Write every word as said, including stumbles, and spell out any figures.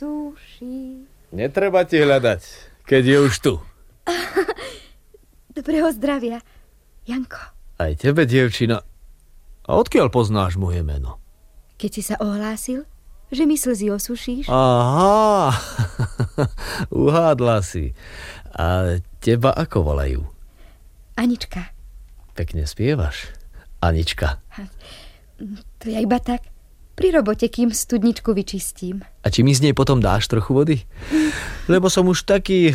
suší. Netreba ti hľadať, keď je už tu. Dobrého zdravia, Janko. Aj tebe, dievčina. A odkiaľ poznáš moje meno? Keď si sa ohlásil, že mi slzy osušíš? Aha, uhádla si. A teba ako volajú? Anička. Pekne spievaš, Anička. To ja iba tak, pri robote, kým studničku vyčistím. A či mi z nej potom dáš trochu vody? Lebo som už taký